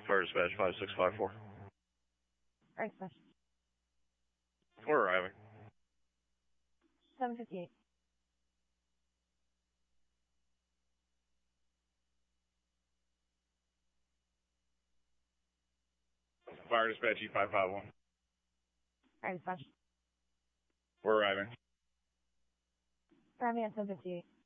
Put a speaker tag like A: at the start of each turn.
A: Fire dispatch 5654.
B: Fire dispatch.
A: We're arriving.
B: 758.
A: Fire dispatch E551.
B: Fire dispatch.
A: We're arriving.
B: Arriving at 758.